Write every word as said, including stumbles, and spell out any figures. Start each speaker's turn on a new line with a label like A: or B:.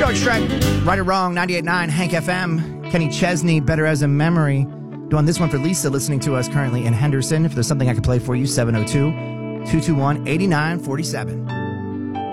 A: George Strait, Right or Wrong, ninety-eight point nine, Hank F M. Kenny Chesney, Better as a Memory. Doing this one for Lisa, listening to us currently in Henderson. If there's something I could play for you, seven oh two, two two one, eight nine four seven.